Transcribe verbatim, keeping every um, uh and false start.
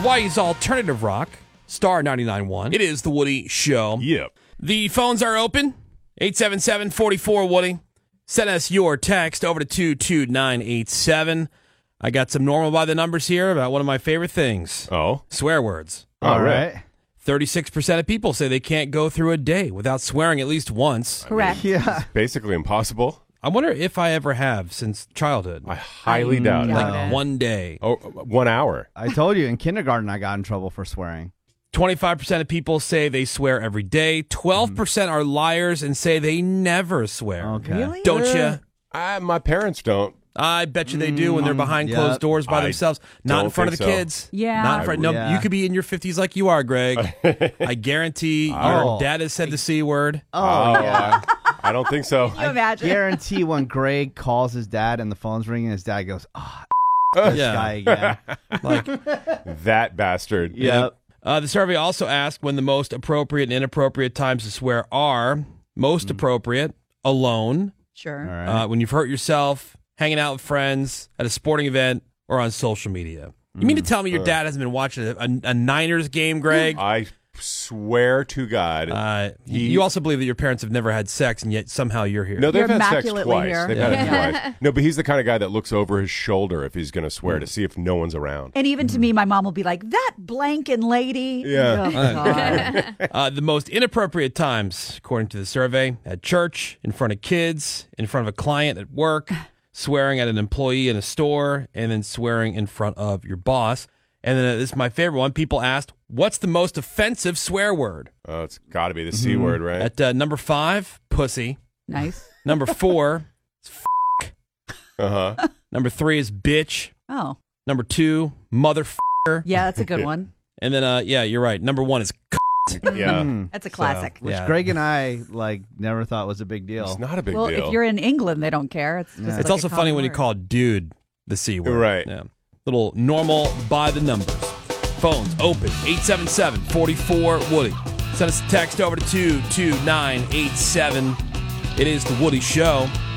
Hawaii's alternative rock, Star ninety-nine point one. It is The Woody Show. Yep. The phones are open. eight seven seven, four four, Woody. Send us your text over to two two nine eight seven. I got some normal by the numbers here about one of my favorite things. Oh? Swear words. All right. thirty-six percent of people say they can't go through a day without swearing at least once. Correct. Yeah. Basically impossible. I wonder if I ever have since childhood. I highly doubt it. doubt it. One day. Oh, one hour. I told you in kindergarten I got in trouble for swearing. twenty-five percent of people say they swear every day. twelve percent are liars and say they never swear. Okay. Really? Don't you? Uh, my parents don't. I bet you they do when they're behind yep. closed doors by I themselves. Not in don't front of the think so. kids. Yeah. Not in front. No, Yeah. you could be in your fifties like you are, Greg. I guarantee your Oh. dad has said the C word. Oh, yeah. I, I don't think so. Can you imagine? Guarantee when Greg calls his dad and the phone's ringing, his dad goes, "Ah, this Yeah. guy again." Like, That bastard. Yep. uh, the survey also asked when the most appropriate and inappropriate times to swear are. Most appropriate, alone, Sure. All right. uh, when you've hurt yourself, hanging out with friends, at a sporting event, or on social media. You mean to tell me your dad hasn't been watching a, a, a Niners game, Greg? I swear to God. Uh, He- you also believe that your parents have never had sex, and yet somehow you're here. no, they've You're had sex immaculately twice. here. They've had Yeah. it twice. No, but he's the kind of guy that looks over his shoulder if he's going to swear to see if no one's around. And even to me, my mom will be like, that blanking lady. Yeah. Oh, God. Uh, the most inappropriate times, according to the survey, at church, in front of kids, in front of a client at work, swearing at an employee in a store, and then swearing in front of your boss. And then uh, this is my favorite one. People asked, what's the most offensive swear word? Oh, it's got to be the C word, right? At uh, number five, pussy. Nice. Number four, Uh huh. number three is bitch. Oh, Number two, motherfucker. yeah, that's a good one. And then, uh, yeah, you're right. Number one is c- Yeah. Mm. That's a classic. Which yeah. Greg and I like never thought was a big deal. It's not a big Well, deal. if you're in England, they don't care. It's, just Yeah. like It's a also funny common when you word. call dude the C word. Right. Yeah. Little normal by the numbers. Phones open. eight seven seven, four four, Woody. Send us a text over to two two nine eight seven. It is The Woody Show.